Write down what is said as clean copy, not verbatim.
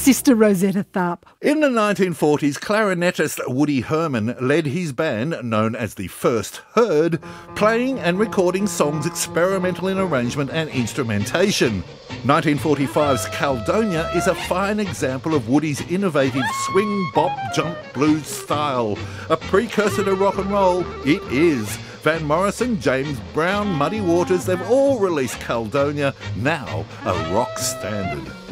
Sister Rosetta Tharpe. In the 1940s, clarinetist Woody Herman led his band, known as the First Heard, playing and recording songs experimental in arrangement and instrumentation. 1945's Caledonia is a fine example of Woody's innovative swing, bop, jump blues style. A precursor to rock and roll, it is. Van Morrison, James Brown, Muddy Waters, they've all released Caledonia, now a rock standard.